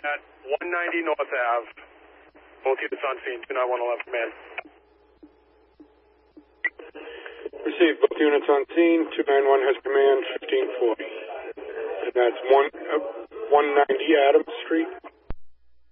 at 190 North Ave. Both units on scene, 29111 command. Received. Both units on scene. 291 has command. 1540. And that's 190 Adams Street.